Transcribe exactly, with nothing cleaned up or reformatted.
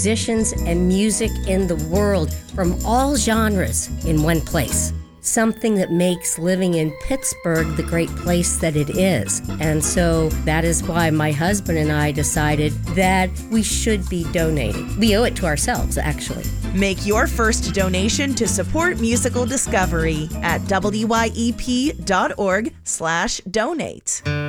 musicians and music in the world from all genres in one place. Something that makes living in Pittsburgh the great place that it is. And so that is why my husband and I decided that we should be donating. We owe it to ourselves, actually. Make your first donation to support musical discovery at W Y E P dot org slash donate.